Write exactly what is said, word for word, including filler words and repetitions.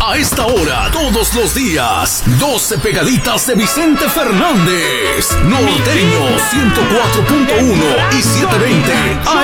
A esta hora, todos los días, doce pegaditas de Vicente Fernández. Norteño ciento cuatro punto uno y setecientos veinte